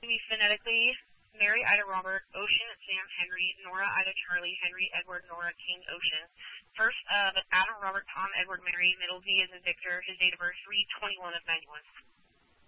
be phonetically Mary Ida Robert, Ocean Sam Henry, Nora Ida Charlie, Henry Edward Nora King Ocean. First Adam Robert Tom Edward Mary, middle V as in Victor, his date of birth 3/21 of 91.